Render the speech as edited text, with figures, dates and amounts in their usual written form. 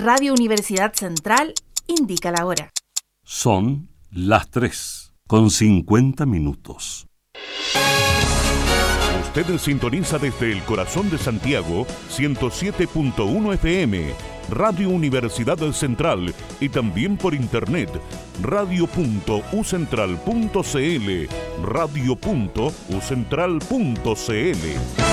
Radio Universidad Central indica la hora. Son las 3:50. Usted sintoniza desde el corazón de Santiago 107.1 FM, Radio Universidad Central, y también por internet radio.ucentral.cl, radio.ucentral.cl.